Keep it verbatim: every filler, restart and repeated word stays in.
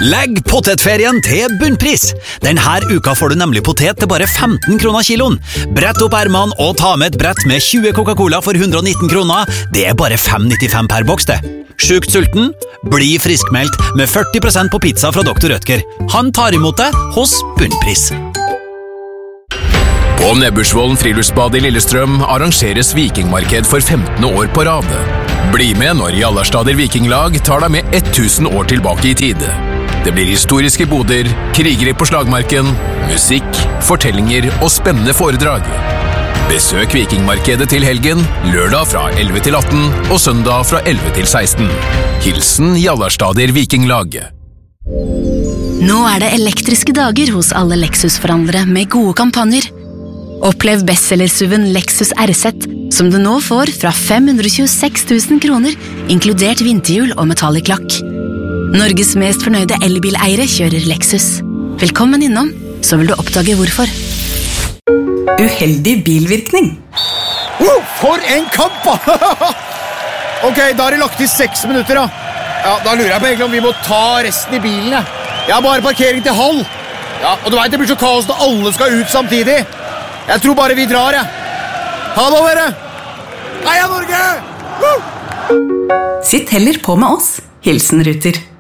Legg potetferien til bunnpris. Denne uka får du nemlig potet til bare femten kroner kiloen. Brett opp ermene og ta med et brett med tjue Coca-Cola for hundre og nitten kroner. Det er bare fem nittifem per boks det. Sjukt sulten? Bli friskmeldt med førti prosent på pizza fra doktor Rødtger. Han tar imot deg hos bunnpris. På Nebbursvollen friluftsbad i Lillestrøm arrangeres vikingmarked for femtende år på rad. Bli med når Jallarstader Vikinglag tar deg med tusen år tilbake i tid. Det blir historiske boder, krigere på slagmarken, musikk, fortellinger og spennende foredrag. Besøk Vikingmarkedet til helgen, lørdag fra elleve til atten og søndag fra elleve til seksten. Hilsen Jallarstader Vikinglag. Nå er det elektriske dager hos alle Lexus-forhandlere med gode kampanjer. Opplev bestsellersuven Lexus R Z, som du nå får fra fem hundre tjueseks tusen kroner, inkludert vinterhjul og metallic lakk. Norges mest fornøyde elbileiere kjører Lexus. Velkommen innom, så vil du oppdage hvorfor. Uheldig bilvirkning. Oh, for en kamp! Ok, da har det lagt i seks minutter da. Ja, da lurer jeg på egentlig om vi må ta resten i bilen. Jeg, jeg har bare parkering til halv. Ja, og du vet, det blir så kaos når alle skal ut samtidig. Jeg tror bare vi drar, jeg. Ha det, dere! Heia Norge! Woo! Sitt heller på med oss. Hilsen Ruter.